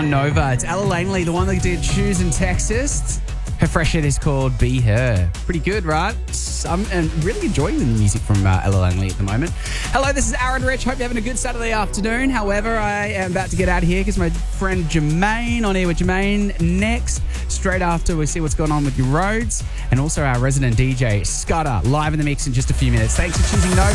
on Nova. It's Ella Langley, the one that did Shoes in Texas. Her fresh hit is called Be Her. Pretty good, right? I'm really enjoying the music from Ella Langley at the moment. Hello, this is Aaron Rich. Hope you're having a good Saturday afternoon. However, I am about to get out of here because my friend Jermaine, on air with Jermaine next. Straight after, we see what's going on with your roads. And also our resident DJ, Scudder, live in the mix in just a few minutes. Thanks for choosing Nova.